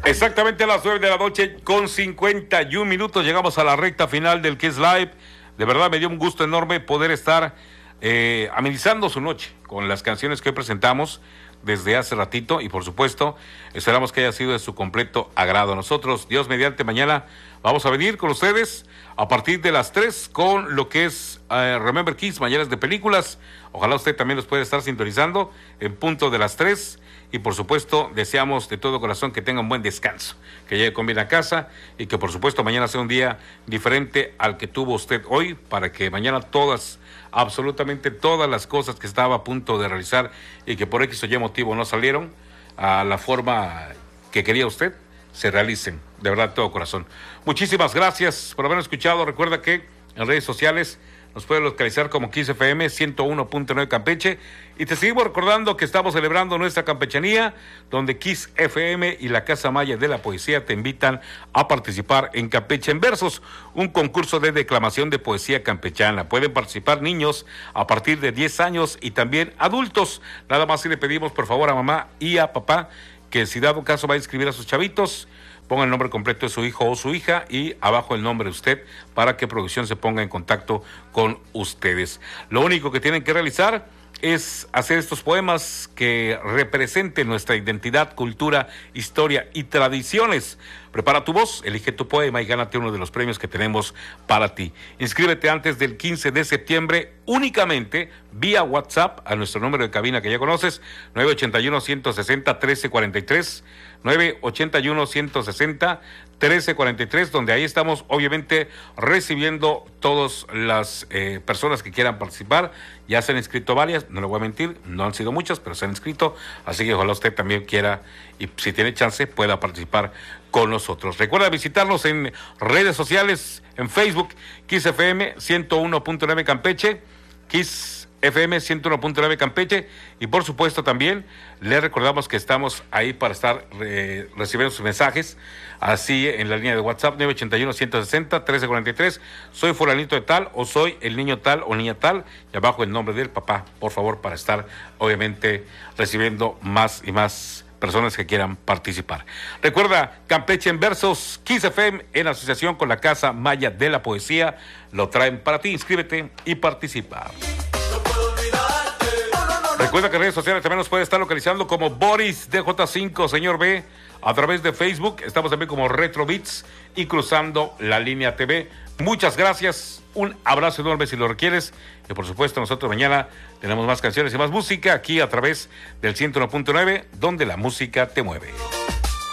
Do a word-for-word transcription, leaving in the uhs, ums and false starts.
Exactamente a las nueve de la noche con cincuenta y un minutos llegamos a la recta final del Kiss Live. De verdad me dio un gusto enorme poder estar eh, amenizando su noche con las canciones que presentamos desde hace ratito y por supuesto esperamos que haya sido de su completo agrado. Nosotros, Dios mediante, mañana vamos a venir con ustedes a partir de las tres con lo que es uh, Remember Kiss, mañanas de películas. Ojalá usted también los pueda estar sintonizando en punto de las tres. Y por supuesto, deseamos de todo corazón que tenga un buen descanso, que llegue con bien a casa y que por supuesto mañana sea un día diferente al que tuvo usted hoy, para que mañana todas, absolutamente todas las cosas que estaba a punto de realizar y que por X o Y motivo no salieron a la forma que quería usted, se realicen, de verdad, de todo corazón. Muchísimas gracias por habernos escuchado. Recuerda que en redes sociales nos puede localizar como Kiss F M ciento uno punto nueve Campeche. Y te seguimos recordando que estamos celebrando nuestra campechanía, donde Kiss F M y la Casa Maya de la Poesía te invitan a participar en Campeche en Versos, un concurso de declamación de poesía campechana. Pueden participar niños a partir de diez años y también adultos. Nada más si le pedimos por favor a mamá y a papá que si dado caso va a inscribir a sus chavitos, ponga el nombre completo de su hijo o su hija y abajo el nombre de usted para que producción se ponga en contacto con ustedes. Lo único que tienen que realizar es hacer estos poemas que representen nuestra identidad, cultura, historia y tradiciones. Prepara tu voz, elige tu poema y gánate uno de los premios que tenemos para ti. Inscríbete antes del quince de septiembre únicamente vía WhatsApp a nuestro número de cabina que ya conoces, nueve ocho uno, uno seis cero, uno tres cuatro tres, nueve ocho uno, uno seis cero, uno tres cuatro tres, donde ahí estamos obviamente recibiendo todas las eh, personas que quieran participar. Ya se han inscrito varias, no le voy a mentir, no han sido muchas, pero se han inscrito, así que ojalá usted también quiera y si tiene chance pueda participar con nosotros. Recuerda visitarnos en redes sociales, en Facebook, Kiss F M ciento uno punto nueve Campeche, Kiss F M ciento uno punto nueve Campeche, y por supuesto también le recordamos que estamos ahí para estar eh, recibiendo sus mensajes, así en la línea de WhatsApp nueve ocho uno, uno seis cero, uno tres cuatro tres, soy fulanito de tal o soy el niño tal o niña tal, y abajo el nombre del papá, por favor, para estar obviamente recibiendo más y más personas que quieran participar. Recuerda, Campeche en Versos, Kiss F M en asociación con la Casa Maya de la Poesía, lo traen para ti. Inscríbete y participa. Recuerda que en redes sociales también nos puede estar localizando como Boris D J cinco, señor B, a través de Facebook. Estamos también como Retro Beats y Cruzando la Línea T V. Muchas gracias, un abrazo enorme si lo requieres. Y por supuesto, nosotros mañana tenemos más canciones y más música aquí a través del ciento uno punto nueve, donde la música te mueve.